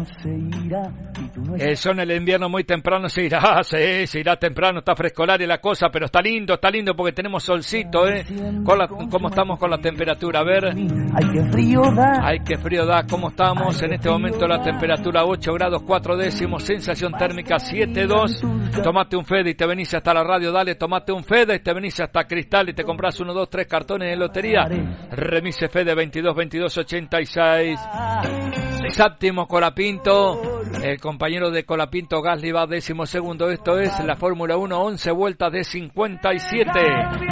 El sol en el invierno muy temprano se irá, sí, se irá temprano, está frescolaria la cosa, pero está lindo porque tenemos solcito, ¿cómo estamos con la temperatura? A ver. Ay, qué frío da, ¿cómo estamos? En este momento la temperatura 8 grados 4 décimos, sensación térmica 7,2. Tomate un Fede y te venís hasta la radio, dale, tomate un Fede y te venís hasta Cristal y te compras 1, 2, 3 cartones de lotería. Remise Fede 22 22 86. Séptimo Colapinto, el compañero de Colapinto Gasly va 12º. Esto es la Fórmula 1, 11 vueltas de 57.